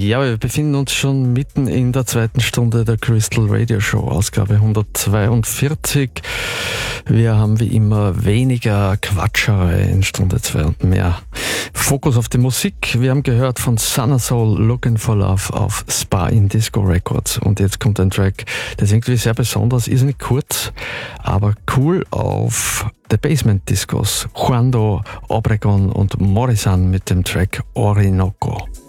Ja, wir befinden uns schon mitten in der zweiten Stunde der Crystal Radio Show, Ausgabe 142. Wir haben wie immer weniger Quatscherei in Stunde 2 und mehr Fokus auf die Musik. Wir haben gehört von Sana Soul, Looking for Love auf Spa in Disco Records. Und jetzt kommt ein Track, der ist irgendwie sehr besonders, ist nicht kurz, aber cool auf The Basement Discos. Juando, Obregon und Morrison mit dem Track Orinoco.